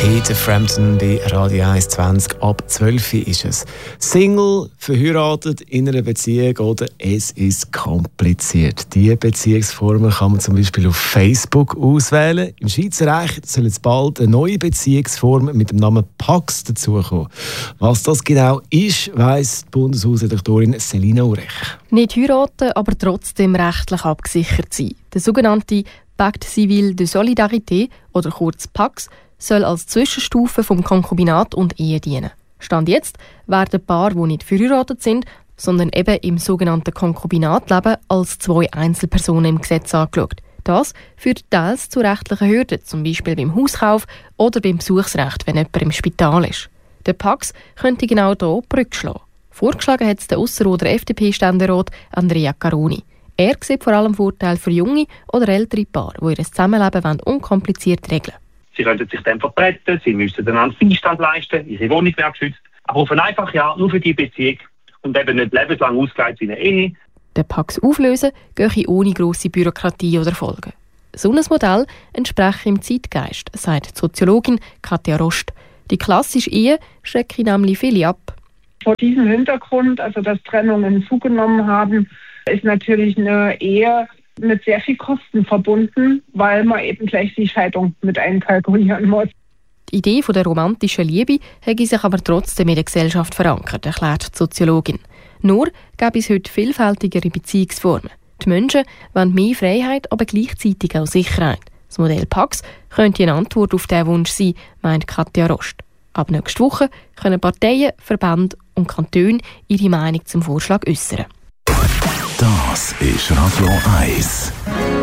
Peter Frampton bei Radio 120 ab 12 ist es. Single, verheiratet, in einer Beziehung oder es ist kompliziert. Diese Beziehungsformen kann man zum Beispiel auf Facebook auswählen. Im Schweizer Recht soll jetzt bald eine neue Beziehungsform mit dem Namen Pax dazukommen. Was das genau ist, weiss die Bundeshausredaktorin Selina Urech. Nicht heiraten, aber trotzdem rechtlich abgesichert sein. Der sogenannte Pacte Civil de Solidarité oder kurz Pax soll als Zwischenstufe vom Konkubinat und Ehe dienen. Stand jetzt werden Paare, die nicht verheiratet sind, sondern eben im sogenannten Konkubinat leben, als zwei Einzelpersonen im Gesetz angeschaut. Das führt teils zu rechtlichen Hürden, zum Beispiel beim Hauskauf oder beim Besuchsrecht, wenn jemand im Spital ist. Der Pax könnte genau hier Brücke schlagen. Vorgeschlagen hat es der Ausserrhoder FDP-Ständerat Andrea Caroni. Er sieht vor allem Vorteile für junge oder ältere Paare, die ihr Zusammenleben unkompliziert regeln wollen. Sie könnten sich dann vertreten, sie müssen einander Beistand leisten, ihre Wohnung wäre geschützt. Aber auf eine einfache Art nur für die Beziehung und eben nicht lebenslang ausgelegt wie eine Ehe. Den Pax auflösen gehe ohne grosse Bürokratie oder Folgen. So ein Modell entspreche im Zeitgeist, sagt die Soziologin Katja Rost. Die klassische Ehe schrecke nämlich viele ab. Vor diesem Hintergrund, also dass Trennungen zugenommen haben, ist natürlich eine Ehe mit sehr viel Kosten verbunden, weil man eben gleich die Scheidung mit einkalkulieren muss. Die Idee von der romantischen Liebe hätte sich aber trotzdem in der Gesellschaft verankert, erklärt die Soziologin. Nur gäbe es heute vielfältigere Beziehungsformen. Die Menschen wollen mehr Freiheit, aber gleichzeitig auch Sicherheit. Das Modell Pax könnte eine Antwort auf diesen Wunsch sein, meint Katja Rost. Ab nächster Woche können Parteien, Verbände und Kantone ihre Meinung zum Vorschlag äußern. Das ist Radio 1.